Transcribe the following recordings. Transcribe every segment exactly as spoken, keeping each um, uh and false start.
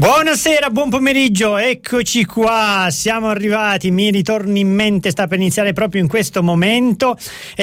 Buonasera, buon pomeriggio, eccoci qua, siamo arrivati, mi ritorni in mente, sta per iniziare proprio in questo momento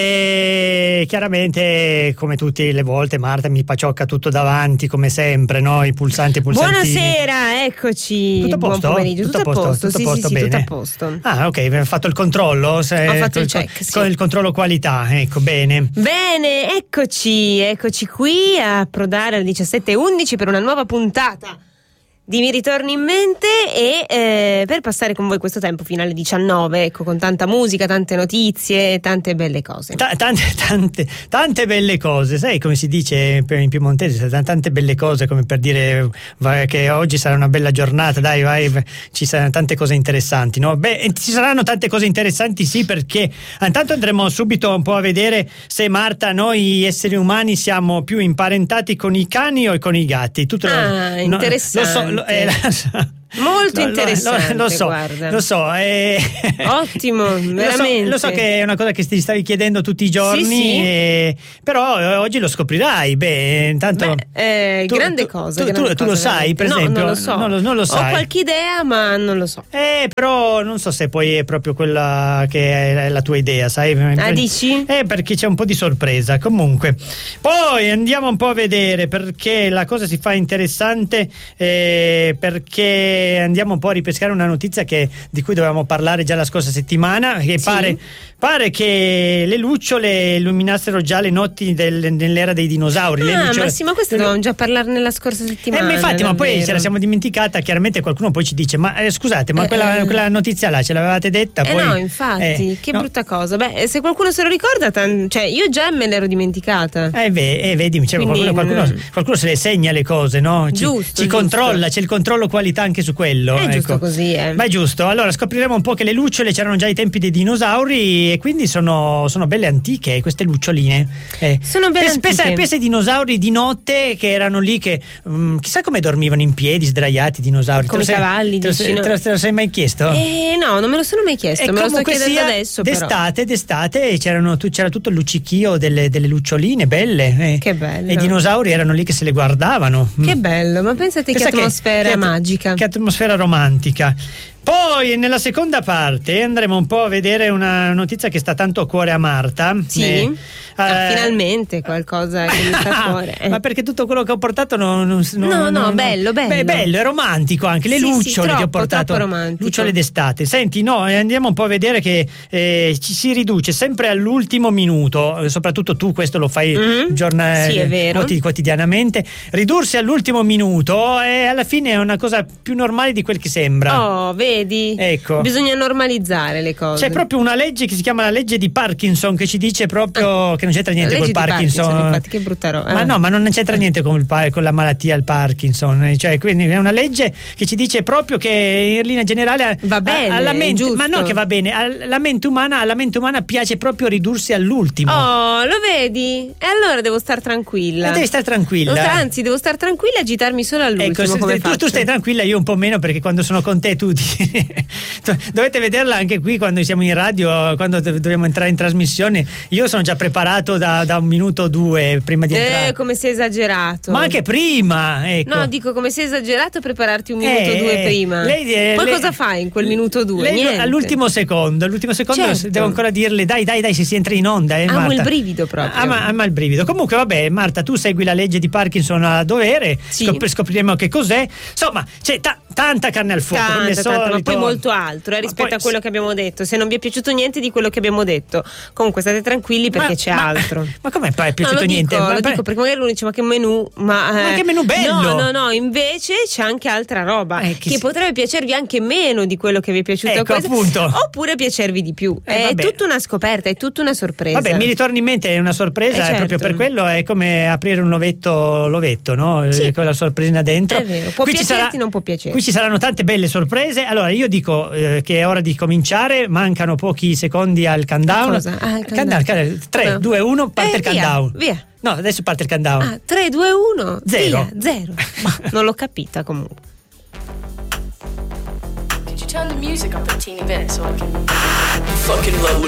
e chiaramente come tutte le volte Marta mi paciocca tutto davanti come sempre, no? I pulsanti, i pulsantini. Buonasera, eccoci. Tutto a posto? Buon pomeriggio, tutto, tutto a posto, tutto sì, a posto, sì, bene. sì, tutto a posto. Ah, ok, abbiamo fatto il controllo. Se, Ho fatto il con, check, sì. Con il controllo qualità, ecco, bene. Bene, eccoci, eccoci qui a approdare alle diciassette e undici per una nuova puntata di Mi ritorni in mente e eh, per passare con voi questo tempo fino alle diciannove, ecco, con tanta musica, tante notizie, tante belle cose. Ta- tante, tante, tante belle cose, sai come si dice in piemontese, tante belle cose, come per dire vai, che oggi sarà una bella giornata, dai, vai, ci saranno tante cose interessanti, no? Beh, ci saranno tante cose interessanti, sì, perché intanto andremo subito un po' a vedere se Marta, noi esseri umani siamo più imparentati con i cani o con i gatti. Tutto ah, no, interessante. Lo so, lo, eh, la, molto lo, interessante, lo, lo so, guarda. lo so, eh, ottimo, Lo veramente. so, lo so che è una cosa che ti stavi chiedendo tutti i giorni, sì, sì. Eh, però eh, oggi lo scoprirai. Beh, intanto Beh, eh, tu, grande tu, cosa. Tu, grande tu, tu cosa, lo sai, per no, esempio? Non lo so. Non lo, non lo sai. Ho qualche idea, ma non lo so. Eh, però non so se poi è proprio quella che è la tua idea, sai? Ah, dici? Eh, perché c'è un po' di sorpresa. Comunque, poi andiamo un po' a vedere perché la cosa si fa interessante, eh, perché andiamo un po' a ripescare una notizia che, di cui dovevamo parlare già la scorsa settimana, che sì. pare, pare che le lucciole illuminassero già le notti del, nell'era dei dinosauri. Ah, le lucciole, ma sì, ma questo dovevamo già parlarne la scorsa settimana. Eh, ma infatti, davvero. ma poi ce la siamo dimenticata. Chiaramente qualcuno poi ci dice: ma eh, scusate, ma eh, quella, eh. quella notizia là ce l'avevate detta? Eh poi, no, infatti, eh, che no. brutta cosa. Beh, se qualcuno se lo ricorda, tan- cioè io già me l'ero dimenticata. Eh, beh, eh, vedi, cioè, Quindi, qualcuno, qualcuno, qualcuno se le segna le cose, no? Ci, giusto, ci giusto. controlla, c'è il controllo qualità anche su quello. È ecco. giusto così, eh. Ma è giusto. Allora scopriremo un po' che le lucciole c'erano già ai tempi dei dinosauri e quindi sono, sono belle antiche queste luccioline. Eh. Sono belle Pensa- antiche. Pensa ai dinosauri di notte che erano lì che um, chissà come dormivano in piedi, sdraiati i dinosauri. Come Te lo i sei- cavalli, te lo, dici, sei- no? te lo- te lo sei mai chiesto? Eh no, non me lo sono mai chiesto, E me lo sto comunque chiedendo sia, adesso però. d'estate, d'estate c'erano, tu- c'era tutto il luccichio delle, delle luccioline belle. eh. Che bello. E i dinosauri erano lì che se le guardavano. Che bello, ma pensate Pensa che atmosfera che, magica. Che atmosfera romantica. Poi nella seconda parte andremo un po' a vedere una notizia che sta tanto a cuore a Marta. Sì, Eh, ah, eh, finalmente qualcosa che mi sta a cuore. Eh. Ma perché tutto quello che ho portato non, non, non- No, no, non- bello, bello. Beh, bello, è romantico anche. Le Sì, sì, lucciole che ho troppo, portato. troppo romantico. Lucciole d'estate. Senti, no, eh, andiamo un po' a vedere che eh, ci si riduce sempre all'ultimo minuto, eh, soprattutto tu questo lo fai Mhm. giorna- Sì, è vero. quotidi- quotidianamente. Ridursi all'ultimo minuto e alla fine è una cosa più normale di quel che sembra. Oh, vedi? Ecco. Bisogna normalizzare le cose. C'è proprio una legge che si chiama la legge di Parkinson che ci dice proprio che non c'entra niente La col legge di Parkinson. Parkinson, infatti, che brutta roba. Ma Eh. no, ma non c'entra niente con, il, pa- con la malattia il Parkinson, eh, cioè, quindi è una legge che ci dice proprio che in linea generale Va bene, a- alla mente, giusto. ma no che va bene, alla mente umana, alla mente umana piace proprio ridursi all'ultimo. Oh, lo vedi? E allora devo star tranquilla. E devi stare tranquilla. Non sta- Anzi, devo star tranquilla e agitarmi solo all'ultimo. Ecco, se- come tu, tu faccio? stai tranquilla, io un po' meno, perché quando sono con te tu ti- dovete vederla anche qui quando siamo in radio, quando do- dobbiamo entrare in trasmissione. Io sono già preparato da, da un minuto o due prima di entrare. Eh, come sei esagerato. Ma anche prima, ecco. No, dico, come sei esagerato prepararti un minuto o Eh, due prima. lei- eh, Poi lei- cosa fai in quel minuto o due? Lei Niente. all'ultimo secondo, all'ultimo secondo Certo. devo ancora dirle dai dai dai se si entra in onda, eh, Amo Marta. il brivido proprio. Ama, ama il brivido. Comunque vabbè, Marta, tu segui la legge di Parkinson a dovere, Sì. scop- scopriremo che cos'è. Insomma, c'è ta- tanta carne al fuoco, come al Tanta, tanta, ma solito. poi molto altro eh, Ma rispetto poi- a quello che abbiamo detto. Se non vi è piaciuto niente di quello che abbiamo detto, comunque state tranquilli perché Ma- c'è ma- altro. Ma come poi è No, piaciuto lo niente? dico, Ma- lo dico perché magari uno dice ma che menù, ma, Ma eh, che menù bello! No, no, no, invece c'è anche altra roba Eh, che chi si- potrebbe piacervi anche meno di quello che vi è piaciuto Ecco, questo, appunto. oppure piacervi di più. Eh, è vabbè. tutta una scoperta, è tutta una sorpresa. Vabbè, mi ritorna in mente, è una sorpresa, Eh, è certo. proprio per quello è come aprire un ovetto, l'ovetto, no? Sì. Eh, con la sorpresina dentro. È vero, può Qui ci piacerti, sarà- non può piacerti. Qui ci saranno tante belle sorprese. Allora, io dico eh, che è ora di cominciare, mancano pochi secondi al countdown. Cosa? Ah, il Countdown, countdown. countdown. tre, No. due, uno, parte Eh, il via, countdown. via. No, adesso parte il countdown. Ah, tre, due, uno, Zero. via, zero. Ma non l'ho capita comunque. Could you turn the music up a teeny bit so I can fucking love